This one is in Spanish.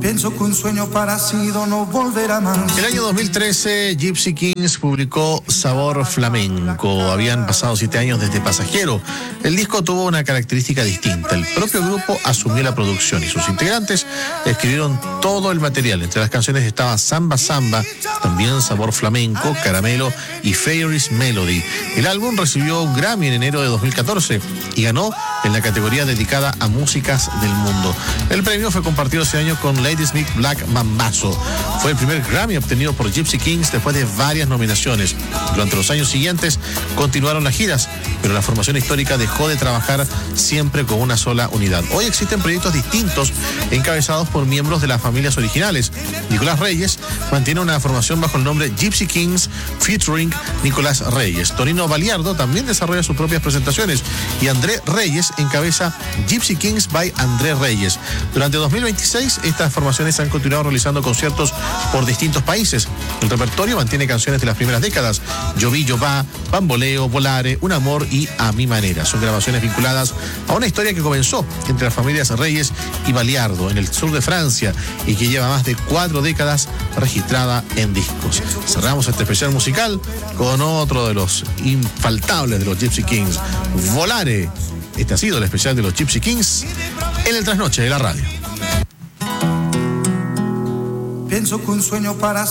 Pienso que un sueño parecido no volverá más. El año 2013, Gypsy Kings publicó Sabor Flamenco. Habían pasado 7 años desde Pasajero. El disco tuvo una característica distinta. El propio grupo asumió la producción y sus integrantes escribieron todo el material. Entre las canciones estaba Samba Samba, también Sabor Flamenco, Caramelo y Fairy's Melody. El álbum recibió un Grammy en enero de 2014 y ganó en la categoría dedicada a músicas del mundo. El premio fue compartido ese año con Ladysmith Black Mambazo. Fue el primer Grammy obtenido por Gypsy Kings después de varias nominaciones. Durante los años siguientes continuaron las giras, pero la formación histórica dejó de trabajar siempre con una sola unidad. Hoy existen proyectos distintos encabezados por miembros de las familias originales. Nicolás Reyes mantiene una formación bajo el nombre Gypsy Kings featuring Nicolás Reyes. Tonino Baliardo también desarrolla sus propias presentaciones y André Reyes encabeza Gypsy Kings by André Reyes. Durante 2026, estas formaciones han continuado realizando conciertos por distintos países. El repertorio mantiene canciones de las primeras décadas: Yo vi, yo va, Bamboleo, Volare, Un amor y A mi manera. Son grabaciones vinculadas a una historia que comenzó entre las familias Reyes y Baliardo en el sur de Francia y que lleva más de 4 décadas registrada en discos. Cerramos este especial musical con otro de los infaltables de los Gypsy Kings, Volare. Este ha sido el especial de los Gypsy Kings en el trasnoche de la radio. Pienso que un sueño para